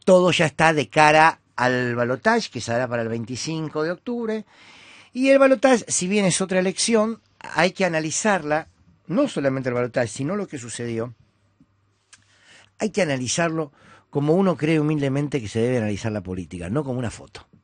todo ya está de cara al balotaje, que se hará para el 25 de octubre. Y el balotaje, si bien es otra elección, hay que analizarla, no solamente el balotaje, sino lo que sucedió. Hay que analizarlo como uno cree humildemente que se debe analizar la política, no como una foto.